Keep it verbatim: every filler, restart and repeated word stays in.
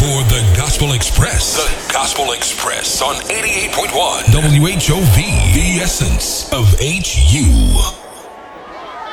aboard the Gospel Express. The Gospel Express on eighty-eight point one W H O V, the essence of H U.